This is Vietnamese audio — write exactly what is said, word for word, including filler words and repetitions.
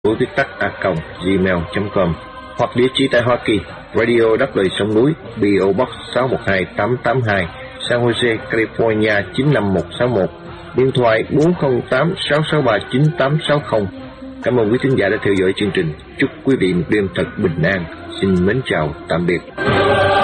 với viết tắt a còng gmail chấm com hoặc địa chỉ tại Hoa Kỳ, Radio Đất Lời Sông Núi, pê ô Box sáu một hai tám tám hai, San Jose, California chín năm một sáu một, điện thoại bốn không tám sáu sáu ba chín tám sáu không. Cảm ơn quý thính giả đã theo dõi chương trình. Chúc quý vị một đêm thật bình an. Xin mến chào, tạm biệt.